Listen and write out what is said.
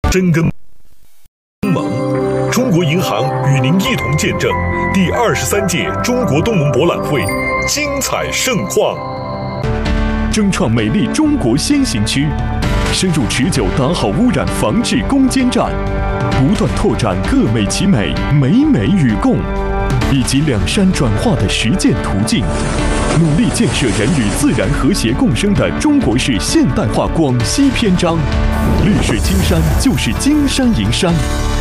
深耕盟，中国银行与您一同见证第23届中国东盟博览会精彩盛况。 争创美丽中国先行区，深入持久打好污染防治攻坚战，不断拓展各美其美、美美与共，以及两山转化的实践途径，努力建设人与自然和谐共生的中国式现代化广西篇章。绿水青山就是金山银山。